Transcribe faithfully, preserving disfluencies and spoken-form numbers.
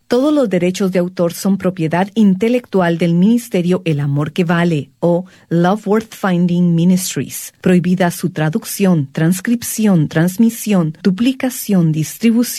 Todos los derechos de autor son propiedad intelectual del Ministerio El Amor que Vale o Love Worth Finding Ministries. Prohibida su traducción, transcripción, transmisión, duplicación, distribución